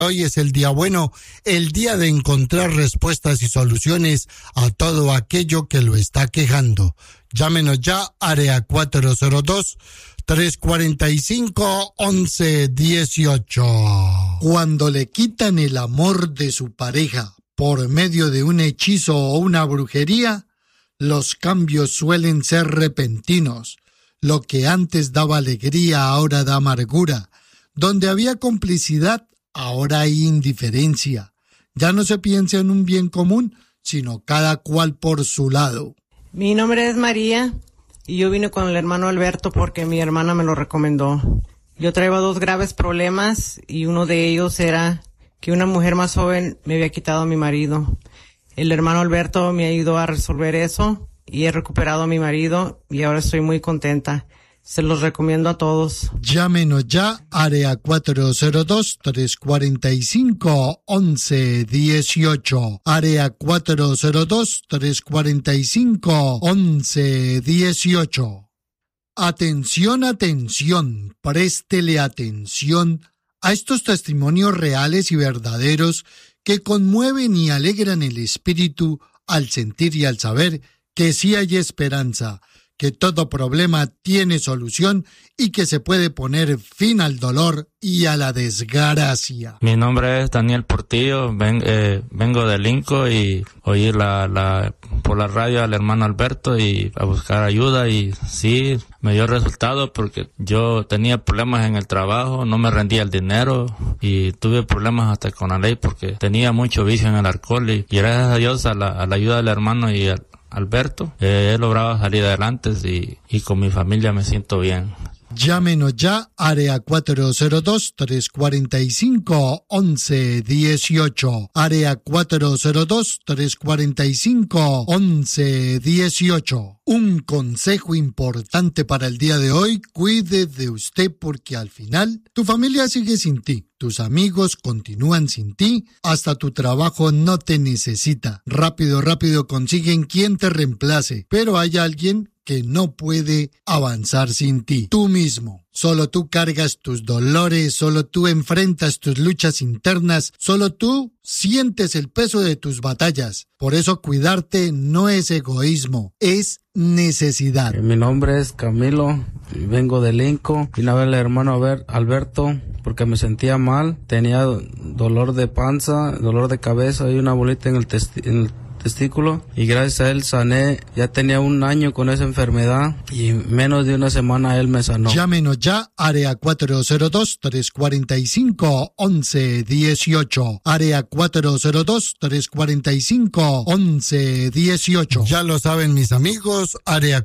Hoy es el día bueno, el día de encontrar respuestas y soluciones a todo aquello que lo está quejando. Llámenos ya, área 402-345-1118. Cuando le quitan el amor de su pareja por medio de un hechizo o una brujería, los cambios suelen ser repentinos. Lo que antes daba alegría ahora da amargura. Donde había complicidad, ahora hay indiferencia. Ya no se piensa en un bien común, sino cada cual por su lado. Mi nombre es María y yo vine con el hermano Alberto porque mi hermana me lo recomendó. Yo traía 2 graves problemas y uno de ellos era que una mujer más joven me había quitado a mi marido. El hermano Alberto me ayudó a resolver eso y he recuperado a mi marido y ahora estoy muy contenta. Se los recomiendo a todos. Llámenos ya, área 402-345-1118. Área 402-345-1118. Atención, atención, préstele atención a estos testimonios reales y verdaderos que conmueven y alegran el espíritu al sentir y al saber que sí hay esperanza, que todo problema tiene solución y que se puede poner fin al dolor y a la desgracia. Mi nombre es Daniel Portillo, vengo de Linco y oí por la radio al hermano Alberto y a buscar ayuda y sí, me dio resultado porque yo tenía problemas en el trabajo, no me rendía el dinero y tuve problemas hasta con la ley porque tenía mucho vicio en el alcohol y gracias a Dios a la ayuda del hermano y Alberto, he logrado salir adelante y con mi familia me siento bien. Llámenos ya, área 402-345-1118. Área 402-345-1118. Un consejo importante para el día de hoy: cuide de usted porque al final tu familia sigue sin ti. Tus amigos continúan sin ti, hasta tu trabajo no te necesita. Rápido consiguen quien te reemplace, pero hay alguien que no puede avanzar sin ti. Tú mismo. Solo tú cargas tus dolores, solo tú enfrentas tus luchas internas, solo tú sientes el peso de tus batallas. Por eso cuidarte no es egoísmo, es necesidad. Mi nombre es Camilo, vengo de Linco. Vine a ver al hermano Alberto porque me sentía mal, tenía dolor de panza, dolor de cabeza y una bolita en el testículo y gracias a él sané. Ya tenía 1 año con esa enfermedad y menos de 1 semana él me sanó. Llámenos ya, área 402-345-1118. Área 402-345-1118. Ya lo saben mis amigos, área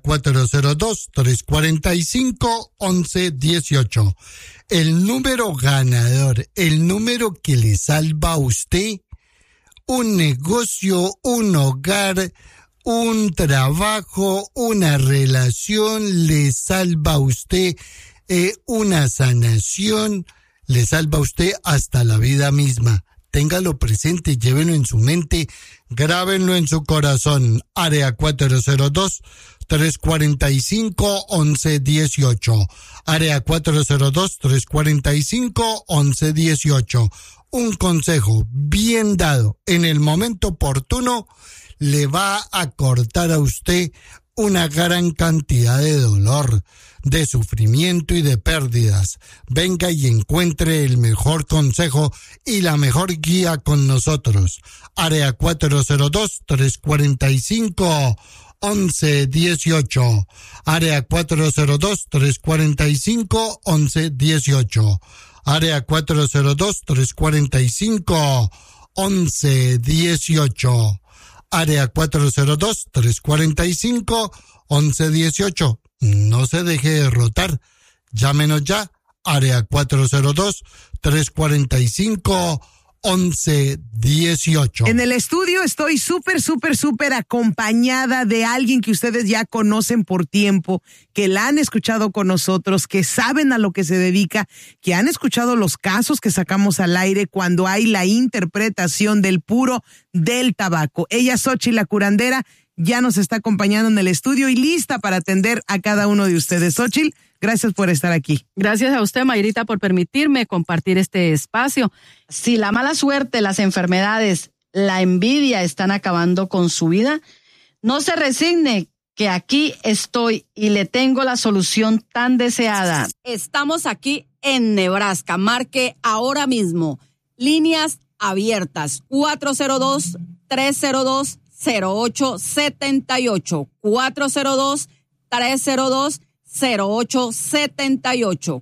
402-345-1118. El número ganador, el número que le salva a usted un negocio, un hogar, un trabajo, una relación, le salva a usted una sanación, le salva a usted hasta la vida misma. Téngalo presente, llévenlo en su mente, grábenlo en su corazón. Área 402-345-1118. Área 402-345-1118. Un consejo bien dado en el momento oportuno le va a cortar a usted una gran cantidad de dolor, de sufrimiento y de pérdidas. Venga y encuentre el mejor consejo y la mejor guía con nosotros. Área 402-345-1118. Área 402-345-1118. Área 402-345-1118. Área 402-345-1118. No se deje derrotar. Llámenos ya. Área 402-345-1118. En el estudio estoy súper acompañada de alguien que ustedes ya conocen por tiempo, que la han escuchado con nosotros, que saben a lo que se dedica, que han escuchado los casos que sacamos al aire cuando hay la interpretación del puro del tabaco. Ella, Xochitl la curandera, ya nos está acompañando en el estudio y lista para atender a cada uno de ustedes. Xochitl, Gracias por estar aquí. Gracias a usted, Mayrita, por permitirme compartir este espacio. Si la mala suerte, las enfermedades, la envidia están acabando con su vida, no se resigne, que aquí estoy y le tengo la solución tan deseada. Estamos aquí en Nebraska. Marque ahora mismo. Líneas abiertas. 402-302-0878. 402-302-0878.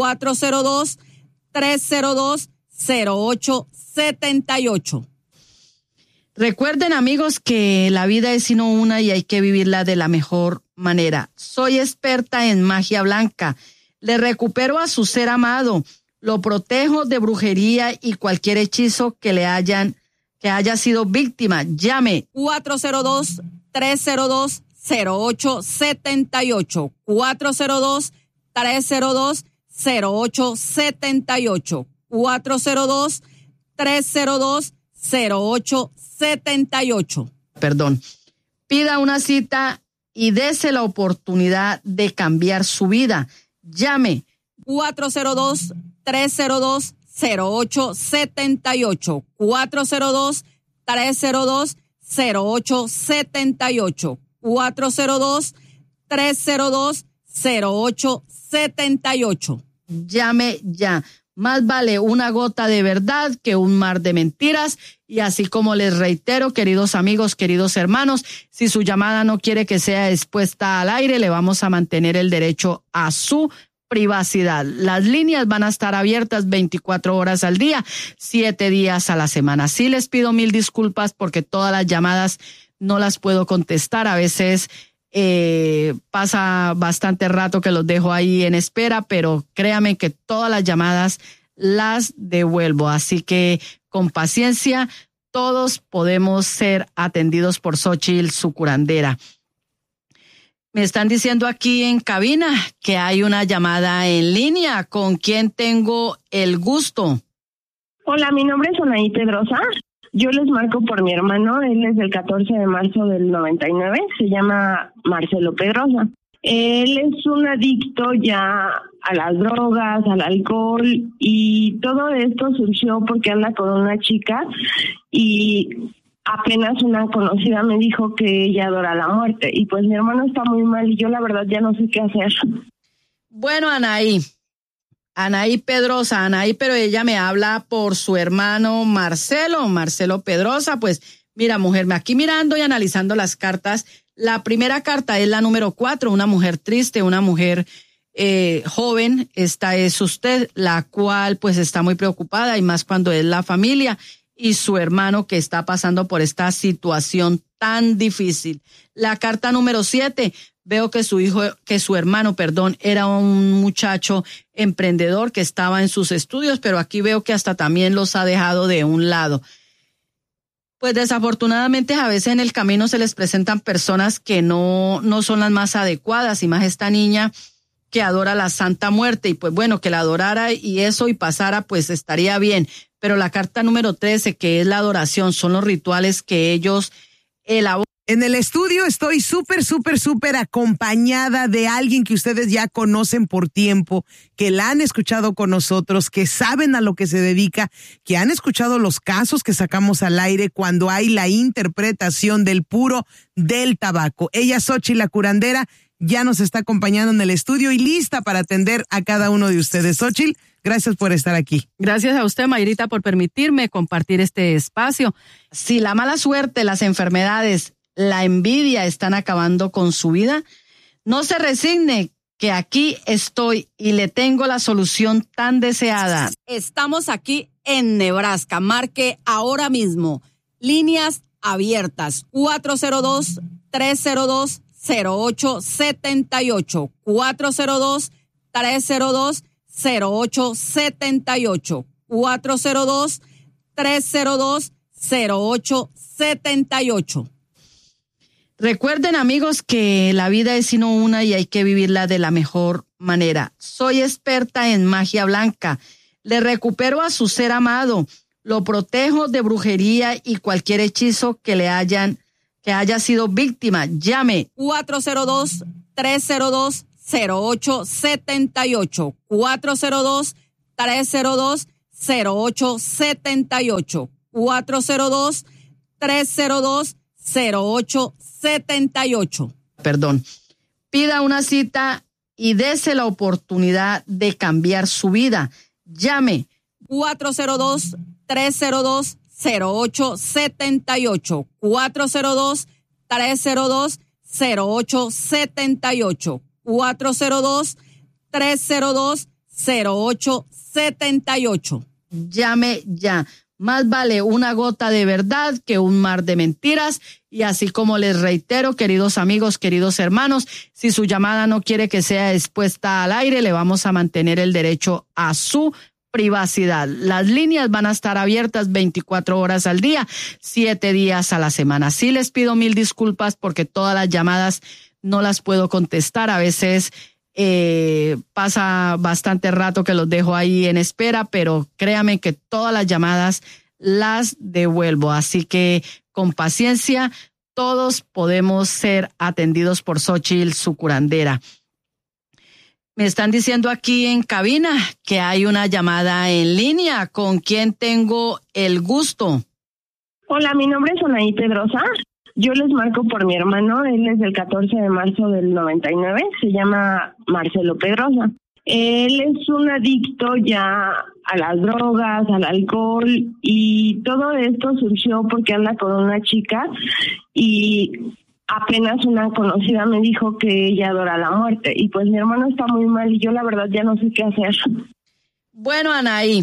402-302-0878. Recuerden, amigos, que la vida es sino una y hay que vivirla de la mejor manera. Soy experta en magia blanca. Le recupero a su ser amado. Lo protejo de brujería y cualquier hechizo que haya sido víctima. Llame 402-302-0878. 402-302-0878. 402-302-0878. Perdón. Pida una cita y dese la oportunidad de cambiar su vida. Llame 402-302-0878. 402-302-0878. 402-302-0878. Llame ya. Más vale una gota de verdad que un mar de mentiras. Y así como les reitero, queridos amigos, queridos hermanos, si su llamada no quiere que sea expuesta al aire, le vamos a mantener el derecho a su privacidad. Las líneas van a estar abiertas 24 horas al día, 7 días a la semana. Sí les pido 1000 disculpas porque todas las llamadas no las puedo contestar. A veces pasa bastante rato que los dejo ahí en espera, pero créame que todas las llamadas las devuelvo. Así que con paciencia, todos podemos ser atendidos por Xóchitl, su curandera. Me están diciendo aquí en cabina que hay una llamada en línea. ¿Con quién tengo el gusto? Hola, mi nombre es Anaí Pedrosa. Yo les marco por mi hermano. Él es del 14 de marzo del 99. Se llama Marcelo Pedrosa. Él es un adicto ya a las drogas, al alcohol, y todo esto surgió porque anda con una chica y apenas una conocida me dijo que ella adora la muerte y pues mi hermano está muy mal y yo la verdad ya no sé qué hacer. Bueno, Anaí Pedrosa, pero ella me habla por su hermano Marcelo Pedrosa. Pues mira, mujer, aquí mirando y analizando las cartas, la primera carta es la número 4, una mujer triste, una mujer joven. Esta es usted, la cual pues está muy preocupada y más cuando es la familia y su hermano que está pasando por esta situación tan difícil. La carta número 7, veo que su hermano, era un muchacho emprendedor que estaba en sus estudios, pero aquí veo que hasta también los ha dejado de un lado. Pues desafortunadamente a veces en el camino se les presentan personas que no son las más adecuadas, y más esta niña que adora la Santa Muerte, y pues bueno, que la adorara y eso y pasara, pues estaría bien. Pero la carta número 13, que es la adoración, son los rituales que ellos elaboran. En el estudio estoy súper acompañada de alguien que ustedes ya conocen por tiempo, que la han escuchado con nosotros, que saben a lo que se dedica, que han escuchado los casos que sacamos al aire cuando hay la interpretación del puro del tabaco. Ella, Xóchitl, la curandera, ya nos está acompañando en el estudio y lista para atender a cada uno de ustedes. Xóchitl, gracias por estar aquí. Gracias a usted, Mayrita, por permitirme compartir este espacio. Si la mala suerte, las enfermedades, la envidia están acabando con su vida, no se resigne, que aquí estoy y le tengo la solución tan deseada. Estamos aquí en Nebraska. Marque ahora mismo. Líneas abiertas. 402-302-0878. 402-302-0878. 402-302-0878. Recuerden, amigos, que la vida es sino una y hay que vivirla de la mejor manera. Soy experta en magia blanca. Le recupero a su ser amado. Lo protejo de brujería y cualquier hechizo que haya sido víctima. Llame 402-302-0878. 402-302-0878. 402-302-0878. 402-302-0878. Perdón. Pida una cita y dese la oportunidad de cambiar su vida. Llame 402-302-0878. 402-302-0878. 402-302-0878. Llame ya. Más vale una gota de verdad que un mar de mentiras. Y así como les reitero, queridos amigos, queridos hermanos, si su llamada no quiere que sea expuesta al aire, le vamos a mantener el derecho a su privacidad. Las líneas van a estar abiertas 24 horas al día, 7 días a la semana. Sí les pido mil disculpas porque todas las llamadas no las puedo contestar. A veces pasa bastante rato que los dejo ahí en espera, pero créame que todas las llamadas las devuelvo. Así que con paciencia, todos podemos ser atendidos por Xóchitl, su curandera. Me están diciendo aquí en cabina que hay una llamada en línea. ¿Con quién tengo el gusto? Hola, mi nombre es Anaí Pedrosa. Yo les marco por mi hermano, él es del 14 de marzo del 99, se llama Marcelo Pedrosa. Él es un adicto ya a las drogas, al alcohol, y todo esto surgió porque anda con una chica y apenas una conocida me dijo que ella adora la muerte y pues mi hermano está muy mal y yo la verdad ya no sé qué hacer. Bueno, Anaí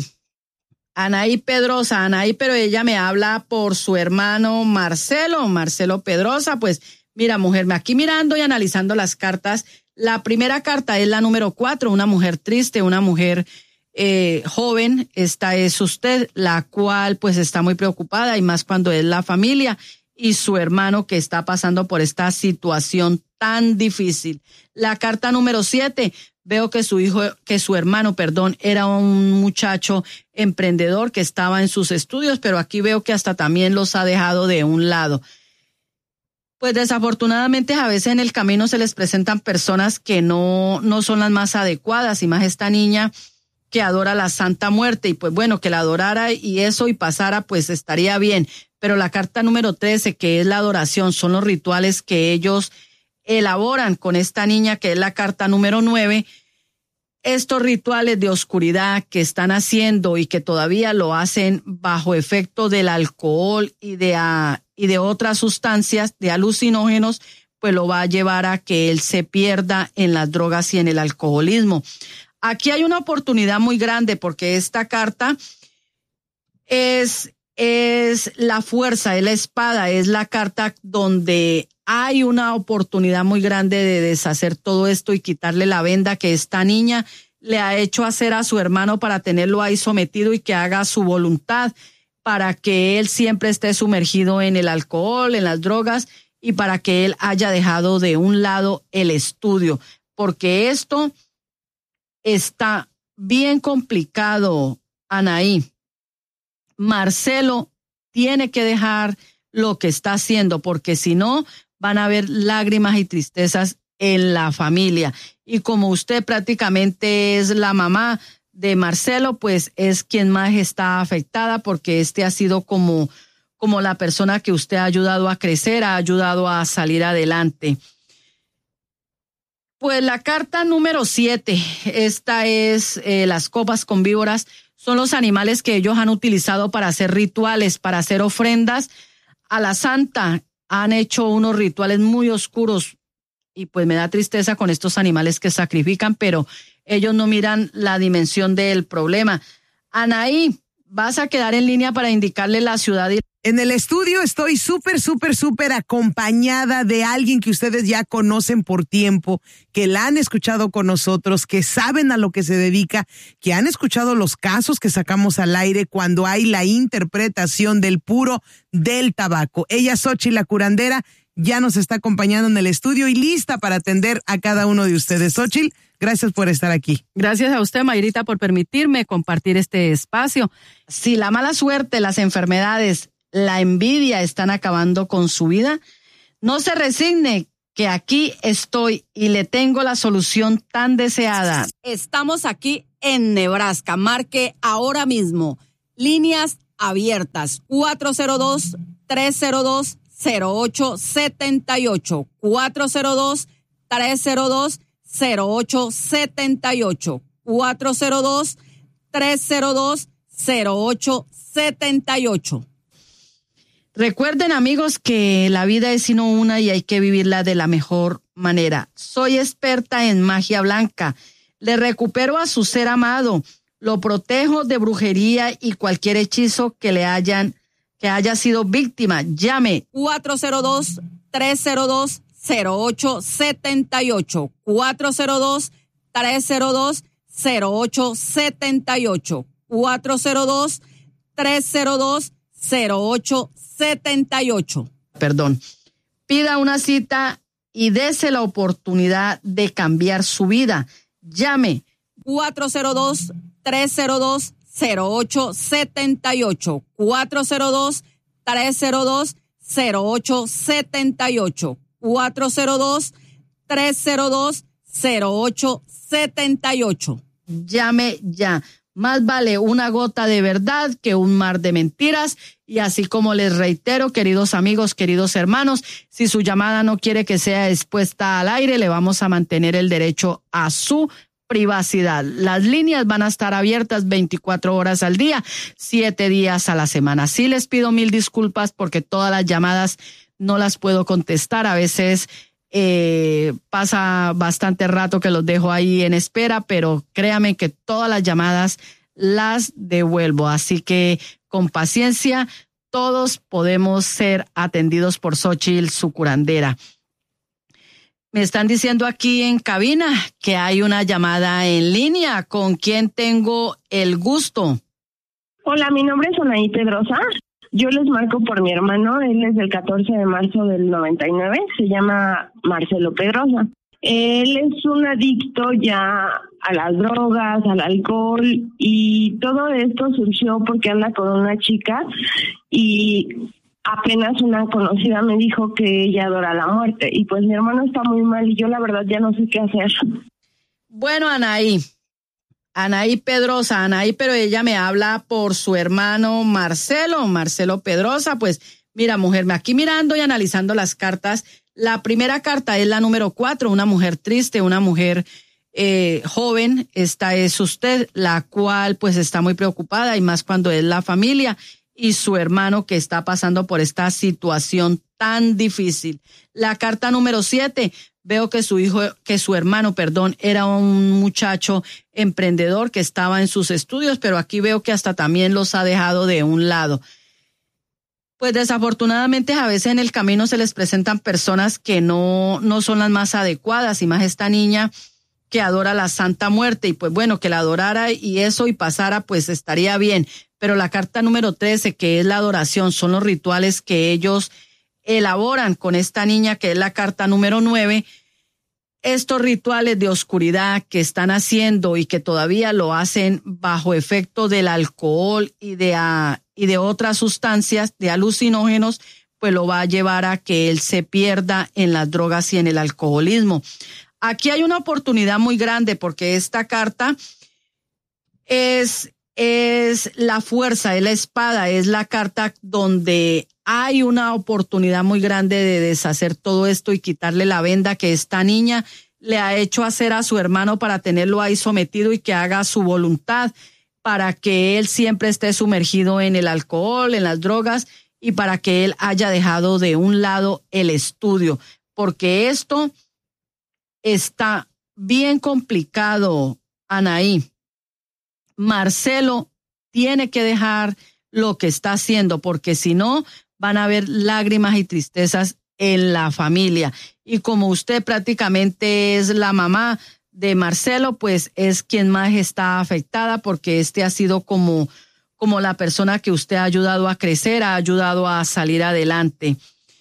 Pedrosa, pero ella me habla por su hermano Marcelo Pedrosa. Pues mira, mujer, aquí mirando y analizando las cartas, la primera carta es la número 4, una mujer triste, una mujer joven. Esta es usted, la cual pues está muy preocupada y más cuando es la familia y su hermano que está pasando por esta situación tan difícil. La carta número 7, veo que su hermano, era un muchacho emprendedor que estaba en sus estudios, pero aquí veo que hasta también los ha dejado de un lado. Pues desafortunadamente a veces en el camino se les presentan personas que no son las más adecuadas, y más esta niña que adora la Santa Muerte, y pues bueno, que la adorara y eso y pasara, pues estaría bien. Pero la carta número 13, que es la adoración, son los rituales que ellos elaboran con esta niña, que es la carta número 9. Estos rituales de oscuridad que están haciendo y que todavía lo hacen bajo efecto del alcohol y de otras sustancias, de alucinógenos, pues lo va a llevar a que él se pierda en las drogas y en el alcoholismo. Aquí hay una oportunidad muy grande porque esta carta es la fuerza, es la espada, es la carta donde hay una oportunidad muy grande de deshacer todo esto y quitarle la venda que esta niña le ha hecho hacer a su hermano para tenerlo ahí sometido y que haga su voluntad, para que él siempre esté sumergido en el alcohol, en las drogas, y para que él haya dejado de un lado el estudio, porque esto está bien complicado, Anaí. Marcelo tiene que dejar lo que está haciendo, porque si no, van a haber lágrimas y tristezas en la familia. Y como usted prácticamente es la mamá de Marcelo, pues es quien más está afectada, porque este ha sido como la persona que usted ha ayudado a crecer, ha ayudado a salir adelante. Pues la carta número 7, esta es las copas con víboras, son los animales que ellos han utilizado para hacer rituales, para hacer ofrendas a la Santa. Han hecho unos rituales muy oscuros y pues me da tristeza con estos animales que sacrifican, pero ellos no miran la dimensión del problema. Anaí, vas a quedar en línea para indicarle la ciudad. En el estudio estoy súper acompañada de alguien que ustedes ya conocen por tiempo, que la han escuchado con nosotros, que saben a lo que se dedica, que han escuchado los casos que sacamos al aire cuando hay la interpretación del puro del tabaco. Ella, Xóchitl, la curandera, ya nos está acompañando en el estudio y lista para atender a cada uno de ustedes. Xóchitl, gracias por estar aquí. Gracias a usted, Mayrita, por permitirme compartir este espacio. Si la mala suerte, las enfermedades, la envidia están acabando con su vida, no se resigne, que aquí estoy y le tengo la solución tan deseada. Estamos aquí en Nebraska. Marque ahora mismo. Líneas abiertas. 402-302-0878. 402-302-0878. 402-302-0878. Recuerden, amigos, que la vida es sino una y hay que vivirla de la mejor manera. Soy experta en magia blanca. Le recupero a su ser amado. Lo protejo de brujería y cualquier hechizo que haya sido víctima. Llame 402-302-0878. 402-302-0878. 402-302-0878. Perdón. Pida una cita y dese la oportunidad de cambiar su vida. Llame 402-302-0878. 402-302-0878. 402-302-0878. Llame ya. Más vale una gota de verdad que un mar de mentiras. Y así como les reitero, queridos amigos, queridos hermanos, si su llamada no quiere que sea expuesta al aire, le vamos a mantener el derecho a su privacidad. Las líneas van a estar abiertas 24 horas al día, 7 días a la semana. Sí les pido 1000 disculpas porque todas las llamadas no las puedo contestar. A veces pasa bastante rato que los dejo ahí en espera, pero créame que todas las llamadas las devuelvo. Así que con paciencia, todos podemos ser atendidos por Xóchitl, su curandera. Me están diciendo aquí en cabina que hay una llamada en línea. ¿Con quién tengo el gusto? Hola, mi nombre es Anaí Pedrosa. Yo les marco por mi hermano. Él es del 14 de marzo del 99. Se llama Marcelo Pedrosa. Él es un adicto ya a las drogas, al alcohol, y todo esto surgió porque anda con una chica y apenas una conocida me dijo que ella adora la muerte, y pues mi hermano está muy mal y yo la verdad ya no sé qué hacer. Bueno, Anaí Pedrosa, pero ella me habla por su hermano Marcelo Pedrosa. Pues mira, mujer, aquí mirando y analizando las cartas, la primera carta es la número 4, una mujer triste, una mujer joven. Esta es usted, la cual pues está muy preocupada, y más cuando es la familia y su hermano que está pasando por esta situación tan difícil. La carta número 7, veo que su hermano, era un muchacho emprendedor que estaba en sus estudios, pero aquí veo que hasta también los ha dejado de un lado. Pues desafortunadamente a veces en el camino se les presentan personas que no son las más adecuadas, y más esta niña que adora la Santa Muerte, y pues bueno, que la adorara y eso y pasara, pues estaría bien. Pero la carta número 13, que es la adoración, son los rituales que ellos elaboran con esta niña, que es la carta número 9. Estos rituales de oscuridad que están haciendo y que todavía lo hacen bajo efecto del alcohol y de otras sustancias, de alucinógenos, pues lo va a llevar a que él se pierda en las drogas y en el alcoholismo. Aquí hay una oportunidad muy grande porque esta carta es la fuerza, es la espada, es la carta donde hay una oportunidad muy grande de deshacer todo esto y quitarle la venda que esta niña le ha hecho hacer a su hermano para tenerlo ahí sometido y que haga su voluntad, para que él siempre esté sumergido en el alcohol, en las drogas, y para que él haya dejado de un lado el estudio, porque esto está bien complicado, Anaí. Marcelo tiene que dejar lo que está haciendo, porque si no van a haber lágrimas y tristezas en la familia. Y como usted prácticamente es la mamá de Marcelo, pues es quien más está afectada, porque ha sido como la persona que usted ha ayudado a crecer, ha ayudado a salir adelante.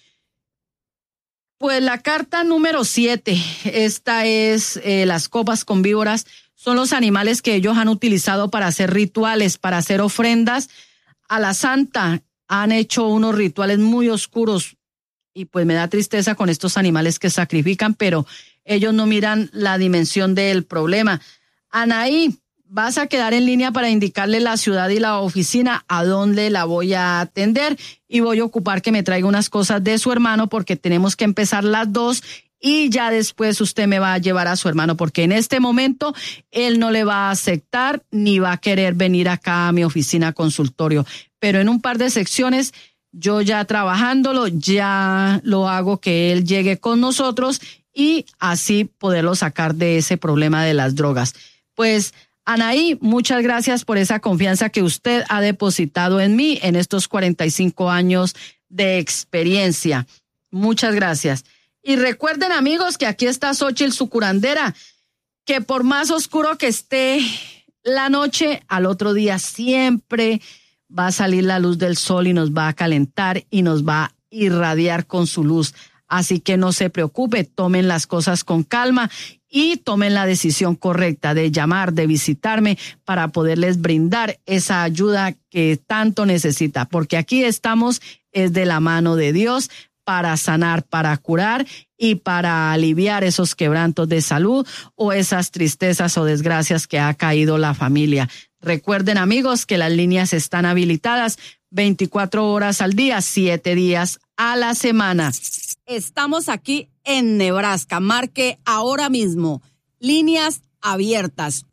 Pues la carta número 7, esta es las copas con víboras, son los animales que ellos han utilizado para hacer rituales, para hacer ofrendas a la Santa. Han hecho unos rituales muy oscuros, y pues me da tristeza con estos animales que sacrifican, pero ellos no miran la dimensión del problema. Anaí, vas a quedar en línea para indicarle la ciudad y la oficina a dónde la voy a atender, y voy a ocupar que me traiga unas cosas de su hermano porque tenemos que empezar las 2 y ya después usted me va a llevar a su hermano porque en este momento él no le va a aceptar ni va a querer venir acá a mi oficina consultorio. Pero en un par de secciones, yo ya trabajándolo, ya lo hago que él llegue con nosotros y así poderlo sacar de ese problema de las drogas. Pues, Anaí, muchas gracias por esa confianza que usted ha depositado en mí en estos 45 años de experiencia. Muchas gracias. Y recuerden, amigos, que aquí está Xóchitl, su curandera, que por más oscuro que esté la noche, al otro día siempre va a salir la luz del sol y nos va a calentar y nos va a irradiar con su luz. Así que no se preocupe, tomen las cosas con calma y tomen la decisión correcta de llamar, de visitarme para poderles brindar esa ayuda que tanto necesita. Porque aquí estamos, es de la mano de Dios, para sanar, para curar y para aliviar esos quebrantos de salud o esas tristezas o desgracias que ha caído la familia. Recuerden, amigos, que las líneas están habilitadas 24 horas al día, 7 días a la semana. Estamos aquí en Nebraska. Marque ahora mismo. Líneas abiertas.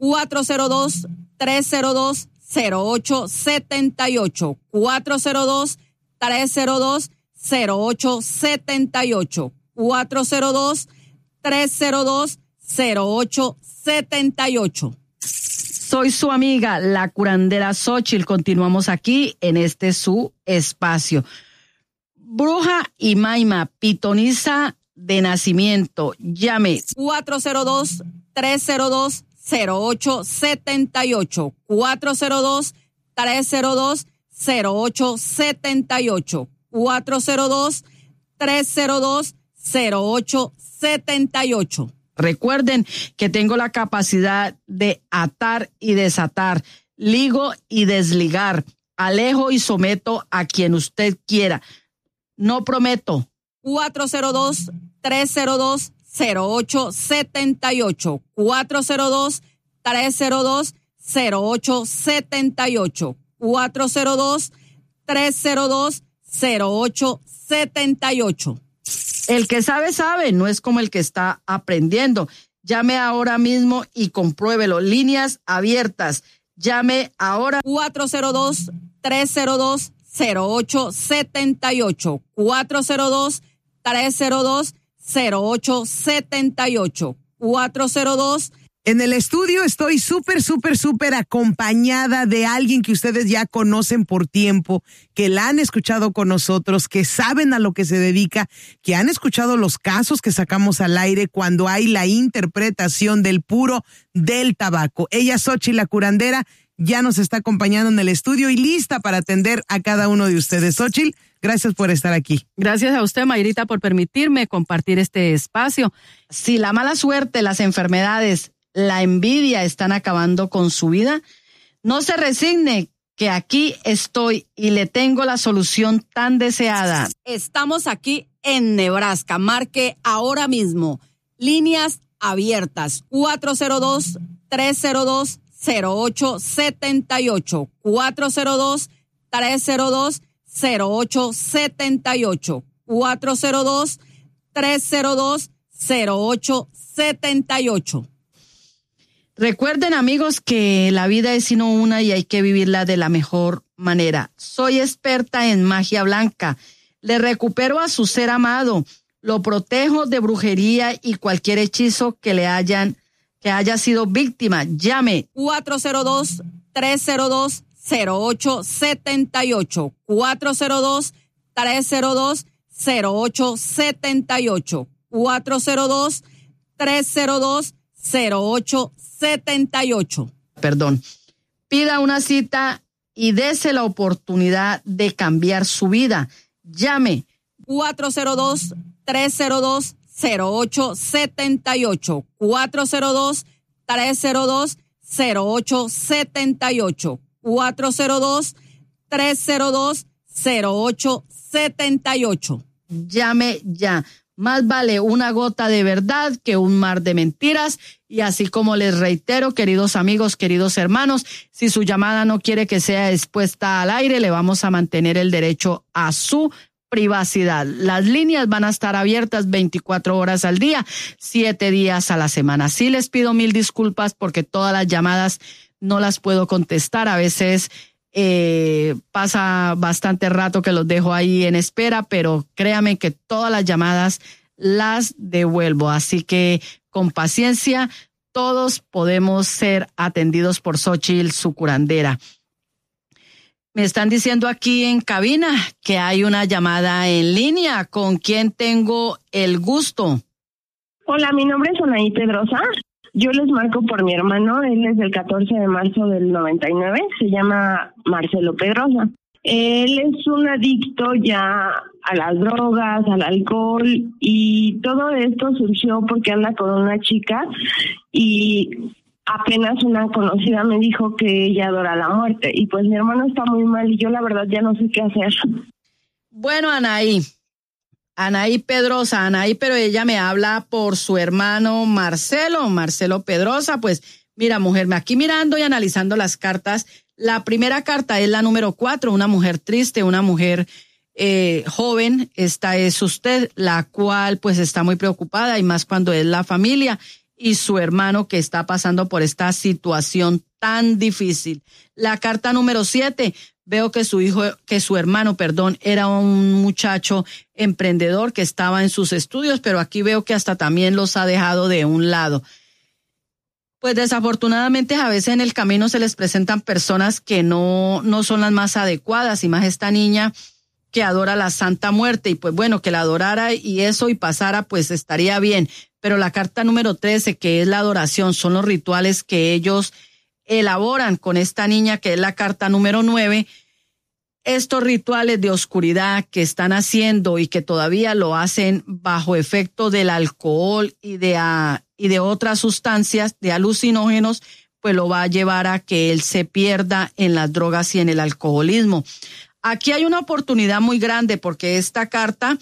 402-302-0878. 402-302-0878. 402-302-0878. Soy su amiga, la curandera Xóchitl. Continuamos aquí en este su espacio. Bruja y maima, pitoniza de nacimiento. Llame 402-302-0878. 402-302-0878. 402-302-0878. Recuerden que tengo la capacidad de atar y desatar, ligo y desligar, alejo y someto a quien usted quiera. No prometo. 402-302-0878. 402-302-0878. 402-302-0878. El que sabe, sabe, no es como el que está aprendiendo. Llame ahora mismo y compruébelo. Líneas abiertas. Llame ahora. 402-302-0878. 402-302-0878. 402. En el estudio estoy súper acompañada de alguien que ustedes ya conocen por tiempo, que la han escuchado con nosotros, que saben a lo que se dedica, que han escuchado los casos que sacamos al aire cuando hay la interpretación del puro del tabaco. Ella, Xóchitl, la curandera, ya nos está acompañando en el estudio y lista para atender a cada uno de ustedes. Xóchitl, gracias por estar aquí. Gracias a usted, Mayrita, por permitirme compartir este espacio. Si la mala suerte, las enfermedades, la envidia están acabando con su vida, no se resigne, que aquí estoy y le tengo la solución tan deseada. Estamos aquí en Nebraska. Marque ahora mismo. Líneas abiertas. 402-302-0878. 402-302-0878. 402-302-0878. Recuerden, amigos, que la vida es sino una y hay que vivirla de la mejor manera. Soy experta en magia blanca. Le recupero a su ser amado. Lo protejo de brujería y cualquier hechizo que haya sido víctima. Llame 402-302-0878. 402-302-0878. 402-302-0878. Perdón. Pida una cita y dese la oportunidad de cambiar su vida. Llame 402-302-0878. 402-302-0878. 402-302-0878. Llame ya. Más vale una gota de verdad que un mar de mentiras. Y así como les reitero, queridos amigos, queridos hermanos, si su llamada no quiere que sea expuesta al aire, le vamos a mantener el derecho a su privacidad. Las líneas van a estar abiertas 24 horas al día, 7 días a la semana. Sí les pido 1000 disculpas porque todas las llamadas no las puedo contestar. A veces pasa bastante rato que los dejo ahí en espera, pero créame que todas las llamadas las devuelvo. Así que con paciencia, todos podemos ser atendidos por Xóchitl, su curandera. Me están diciendo aquí en cabina que hay una llamada en línea. ¿Con quién tengo el gusto? Hola, mi nombre es Anaí Pedrosa. Yo les marco por mi hermano, él es del 14 de marzo del 99, se llama Marcelo Pedrosa. Él es un adicto ya a las drogas, al alcohol, y todo esto surgió porque anda con una chica y apenas una conocida me dijo que ella adora la muerte y pues mi hermano está muy mal y yo la verdad ya no sé qué hacer. Bueno, Anaí Pedrosa, pero ella me habla por su hermano Marcelo Pedrosa. Pues mira, mujer, aquí mirando y analizando las cartas, la primera carta es la número 4, una mujer triste, una mujer joven. Esta es usted, la cual pues está muy preocupada y más cuando es la familia y su hermano que está pasando por esta situación tan difícil. La carta número 7, veo que su hermano, era un muchacho emprendedor que estaba en sus estudios, pero aquí veo que hasta también los ha dejado de un lado. Pues desafortunadamente a veces en el camino se les presentan personas que no son las más adecuadas, y más esta niña que adora la Santa Muerte, y pues bueno, que la adorara y eso y pasara, pues estaría bien. Pero la carta número 13, que es la adoración, son los rituales que ellos elaboran con esta niña, que es la carta número 9. Estos rituales de oscuridad que están haciendo y que todavía lo hacen bajo efecto del alcohol y de otras sustancias, de alucinógenos, pues lo va a llevar a que él se pierda en las drogas y en el alcoholismo. Aquí hay una oportunidad muy grande porque esta carta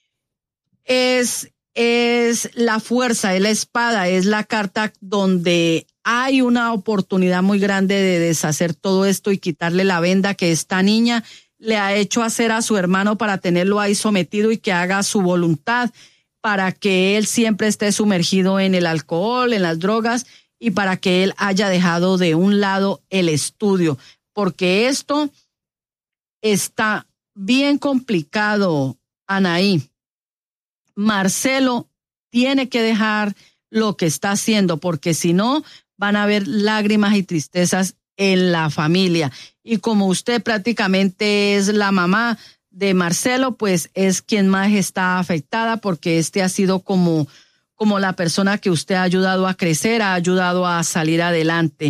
es la fuerza, es la espada, es la carta donde hay una oportunidad muy grande de deshacer todo esto y quitarle la venda que esta niña le ha hecho hacer a su hermano para tenerlo ahí sometido y que haga su voluntad, para que él siempre esté sumergido en el alcohol, en las drogas, y para que él haya dejado de un lado el estudio, porque esto está bien complicado, Anaí. Marcelo tiene que dejar lo que está haciendo, porque si no, van a haber lágrimas y tristezas en la familia. Y como usted prácticamente es la mamá de Marcelo, pues es quien más está afectada, porque ha sido como la persona que usted ha ayudado a crecer, ha ayudado a salir adelante.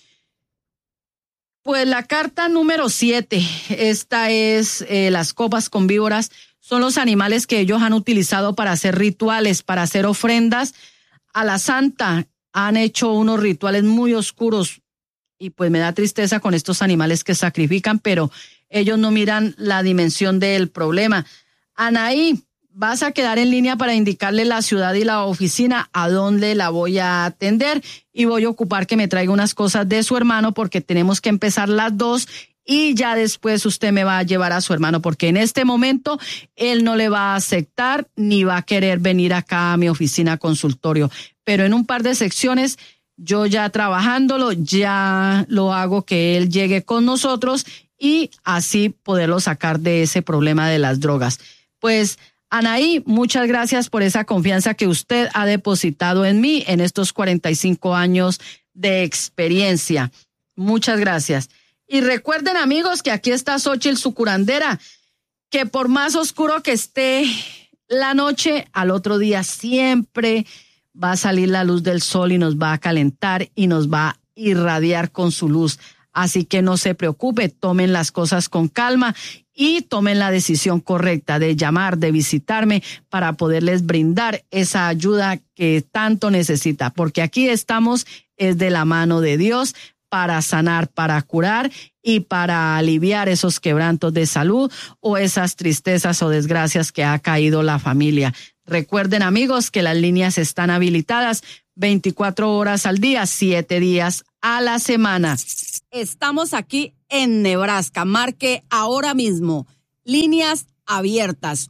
Pues la carta número 7, esta es las copas con víboras, son los animales que ellos han utilizado para hacer rituales, para hacer ofrendas a la Santa. Han hecho unos rituales muy oscuros y pues me da tristeza con estos animales que sacrifican, pero ellos no miran la dimensión del problema. Anaí, vas a quedar en línea para indicarle la ciudad y la oficina a dónde la voy a atender, y voy a ocupar que me traiga unas cosas de su hermano porque tenemos que empezar las 2 y ya después usted me va a llevar a su hermano, porque en este momento él no le va a aceptar ni va a querer venir acá a mi oficina consultorio. Pero en un par de secciones, yo ya trabajándolo, ya lo hago que él llegue con nosotros y así poderlo sacar de ese problema de las drogas. Pues, Anaí, muchas gracias por esa confianza que usted ha depositado en mí en estos 45 años de experiencia. Muchas gracias. Y recuerden, amigos, que aquí está Xóchitl, su curandera, que por más oscuro que esté la noche, al otro día siempre va a salir la luz del sol y nos va a calentar y nos va a irradiar con su luz. Así que no se preocupe, tomen las cosas con calma y tomen la decisión correcta de llamar, de visitarme para poderles brindar esa ayuda que tanto necesita, porque aquí estamos es de la mano de Dios para sanar, para curar y para aliviar esos quebrantos de salud o esas tristezas o desgracias que ha caído la familia. Recuerden, amigos, que las líneas están habilitadas 24 horas al día, 7 días a la semana. Estamos aquí en Nebraska. Marque ahora mismo. Líneas abiertas.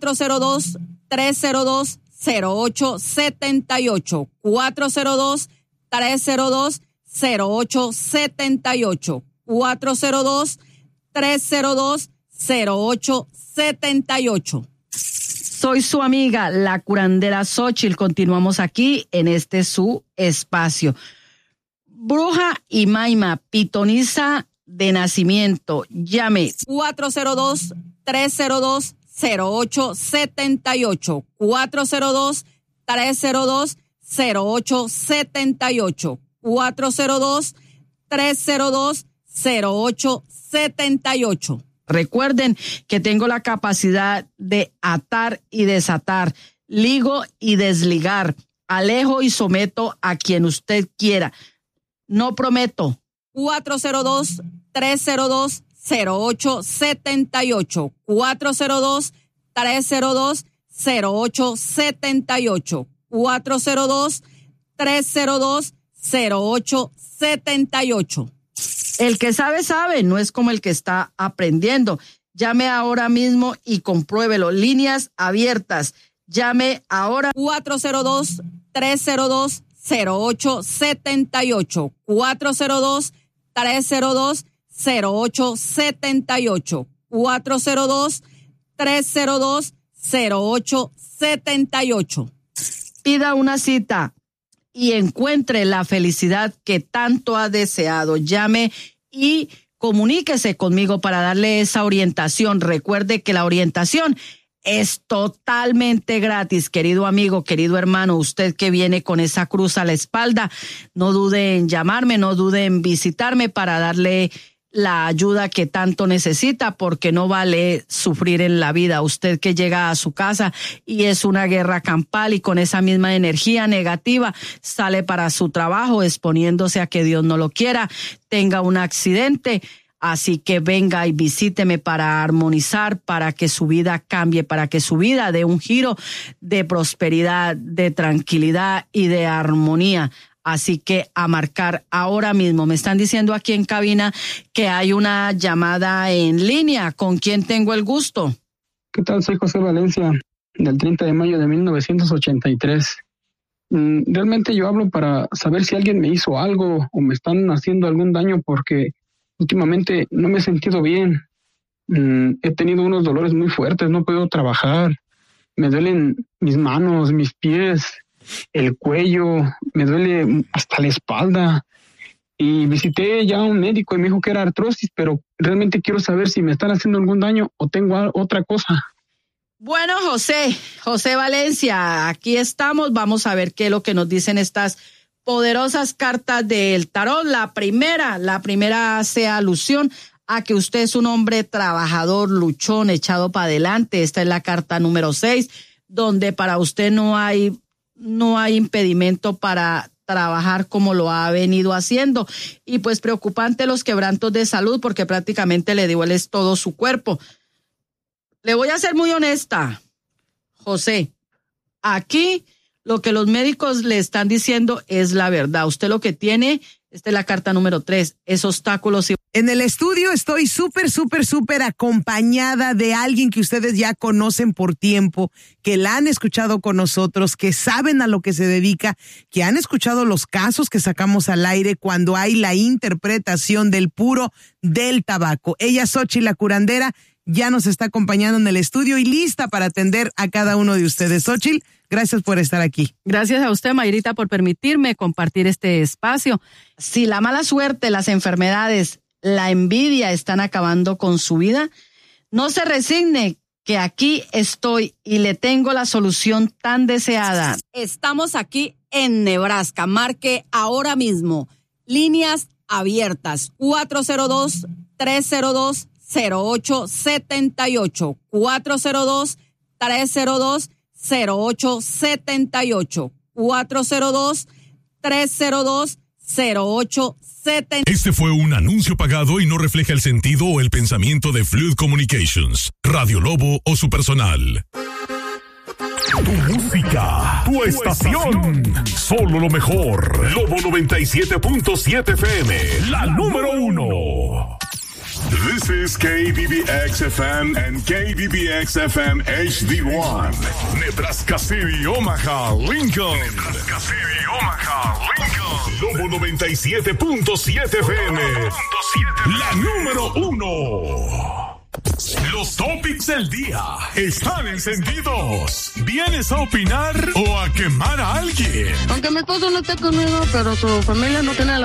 402-302-0878. 402-302-0878. 402-302-0878. Soy su amiga, la curandera Xóchitl. Continuamos aquí en este su espacio. Bruja y maima, pitonisa de nacimiento. Llame 402-302-0878. 402-302-0878. 402-302-0878. Recuerden que tengo la capacidad de atar y desatar, ligo y desligar, alejo y someto a quien usted quiera. No prometo. 402-302-0878. 402-302-0878. 402-302-0878. El que sabe, sabe, no es como el que está aprendiendo. Llame ahora mismo y compruébelo. Líneas abiertas. Llame ahora. 402-302-0878. 402-302-0878. 402-302-0878. Pida una cita y encuentre la felicidad que tanto ha deseado. Llame y comuníquese conmigo para darle esa orientación. Recuerde que la orientación es totalmente gratis, querido amigo, querido hermano. Usted que viene con esa cruz a la espalda, no dude en llamarme, no dude en visitarme para darle la ayuda que tanto necesita, porque no vale sufrir en la vida. Usted que llega a su casa y es una guerra campal y con esa misma energía negativa sale para su trabajo exponiéndose a que Dios no lo quiera, tenga un accidente. Así que venga y visíteme para armonizar, para que su vida cambie, para que su vida dé un giro de prosperidad, de tranquilidad y de armonía. Así que a marcar ahora mismo. Me están diciendo aquí en cabina que hay una llamada en línea. ¿Con quién tengo el gusto? ¿Qué tal? Soy José Valencia, del 30 de mayo de 1983. Realmente yo hablo para saber si alguien me hizo algo o me están haciendo algún daño, porque últimamente no me he sentido bien. He tenido unos dolores muy fuertes, no puedo trabajar. Me duelen mis manos, mis pies, el cuello, me duele hasta la espalda. Y visité ya a un médico y me dijo que era artrosis, pero realmente quiero saber si me están haciendo algún daño o tengo otra cosa. Bueno, José Valencia, aquí estamos. Vamos a ver qué es lo que nos dicen estas poderosas cartas del tarot. La primera hace alusión a que usted es un hombre trabajador, luchón, echado para adelante. Esta es la carta número 6, donde para usted no hay impedimento para trabajar como lo ha venido haciendo. Y pues preocupante los quebrantos de salud, porque prácticamente le duele todo su cuerpo. Le voy a ser muy honesta, José. Aquí lo que los médicos le están diciendo es la verdad. Usted lo que tiene, esta es la carta número 3, es obstáculos. En el estudio estoy súper acompañada de alguien que ustedes ya conocen por tiempo, que la han escuchado con nosotros, que saben a lo que se dedica, que han escuchado los casos que sacamos al aire cuando hay la interpretación del puro del tabaco. Ella, Xóchitl, la curandera, ya nos está acompañando en el estudio y lista para atender a cada uno de ustedes. Xóchitl, gracias por estar aquí. Gracias a usted, Mayrita, por permitirme compartir este espacio. Si la mala suerte, las enfermedades, la envidia están acabando con su vida, no se resigne, que aquí estoy y le tengo la solución tan deseada. Estamos aquí en Nebraska. Marque ahora mismo. Líneas abiertas. 402-302-0878. 402-302-0878. 402-302-0878. 0870. Este fue un anuncio pagado y no refleja el sentido o el pensamiento de Fluid Communications, Radio Lobo o su personal. Tu música, tu estación, solo lo mejor. Lobo 97.7 FM, la número 1. This is KBBX-FM and KBBX-FM HD1. Nebraska City, Omaha, Lincoln. Nebraska City, Omaha, Lincoln. Lobo 97.7 FM, la número 1. Los topics del día están encendidos. ¿Vienes a opinar o a quemar a alguien? Aunque mi esposo no esté conmigo, pero su familia no tiene la